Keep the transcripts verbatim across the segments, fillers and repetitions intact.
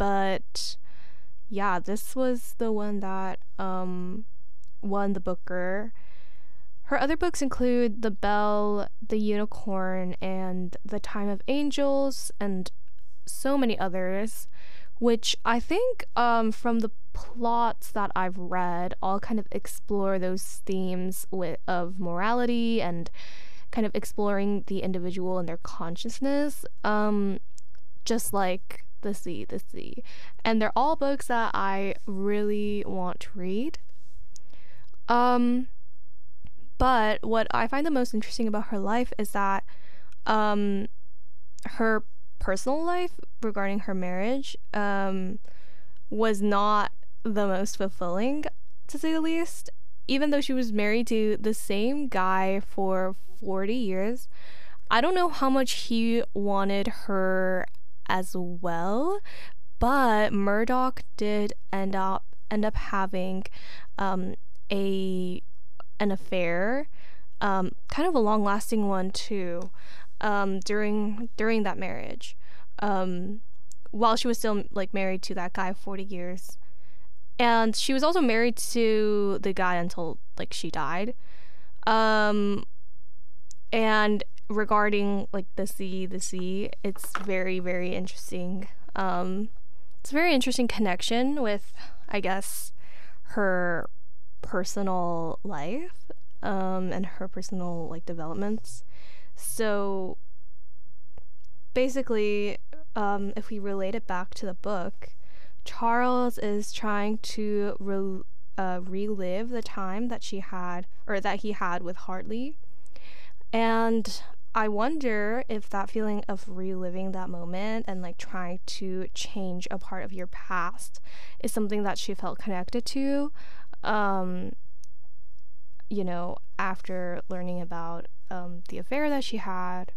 but yeah, this was the one that um won the Booker. Her other books include The Bell, The Unicorn, and The Time of Angels, and so many others, which I think um, from the plots that I've read all kind of explore those themes with, of morality and kind of exploring the individual and their consciousness, um, just like The Sea, The Sea. And they're all books that I really want to read. Um, but what I find the most interesting about her life is that um, her personal life regarding her marriage um, was not the most fulfilling, to say the least. Even though she was married to the same guy for forty years, I don't know how much he wanted her as well, but Murdoch did end up end up having um, a an affair, um, kind of a long-lasting one too, um, during during that marriage, um, while she was still like married to that guy forty years. And she was also married to the guy until like she died. Um, and regarding like the sea, the sea, it's very, very interesting. Um, it's a very interesting connection with, I guess, her personal life, um, and her personal like developments. So basically, um, if we relate it back to the book, Charles is trying to re- uh, relive the time that she had, or that he had with Hartley. And I wonder if that feeling of reliving that moment and like trying to change a part of your past is something that she felt connected to, um, you know, after learning about um, the affair that she had.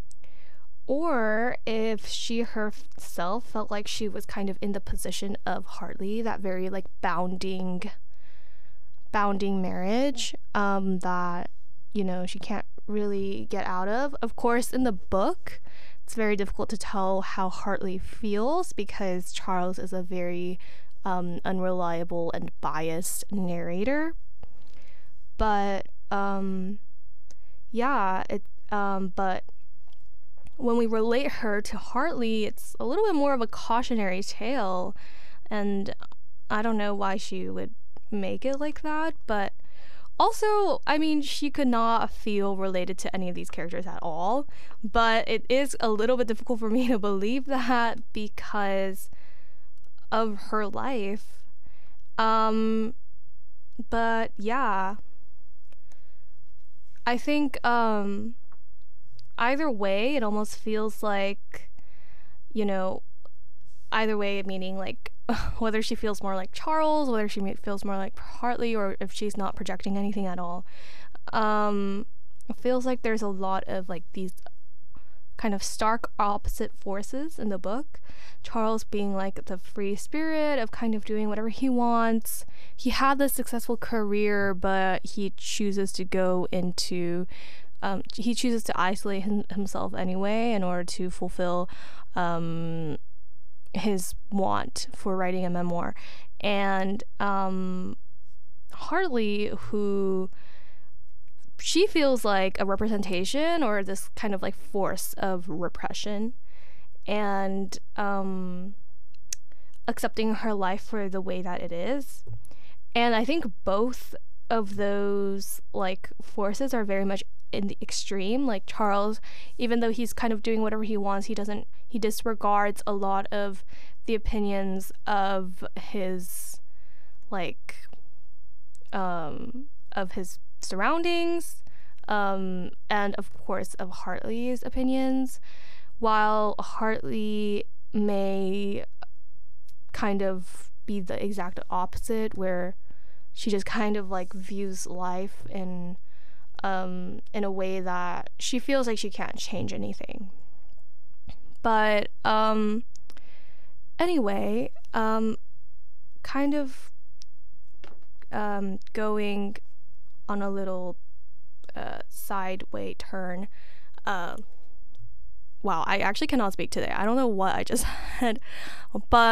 Or if she herself felt like she was kind of in the position of Hartley, that very like bounding bounding marriage um, that, you know, she can't really get out of. Of course, in the book, it's very difficult to tell how Hartley feels because Charles is a very um, unreliable and biased narrator. But um, yeah, it um, but when we relate her to Hartley, it's a little bit more of a cautionary tale, and I don't know why she would make it like that, but also, I mean, she could not feel related to any of these characters at all, but it is a little bit difficult for me to believe that because of her life. Um, but yeah, I think, um, either way, it almost feels like, you know, either way, meaning like whether she feels more like Charles, whether she feels more like Hartley, or if she's not projecting anything at all. Um, it feels like there's a lot of like these kind of stark opposite forces in the book. Charles being like the free spirit of kind of doing whatever he wants. He had this successful career, but he chooses to go into Um, he chooses to isolate him, himself anyway in order to fulfill um, his want for writing a memoir. And um, Hartley, who she feels like a representation or this kind of like force of repression, and um, accepting her life for the way that it is. And I think both of those like forces are very much in the extreme. Like Charles, even though he's kind of doing whatever he wants, he doesn't he disregards a lot of the opinions of his like um of his surroundings, um and of course of Hartley's opinions, while Hartley may kind of be the exact opposite, where she just kind of like views life in um in a way that she feels like she can't change anything. But um anyway, um kind of um going on a little uh sideway turn. uh wow, I actually cannot speak today. I don't know what I just said, but